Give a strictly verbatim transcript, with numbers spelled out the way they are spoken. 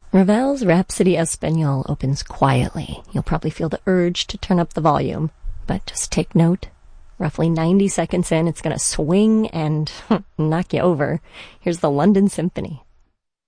Ravel's Rhapsody Espagnole opens quietly. You'll probably feel the urge to turn up the volume, but just take note. Roughly ninety seconds in, it's going to swing and knock you over. Here's the London Symphony.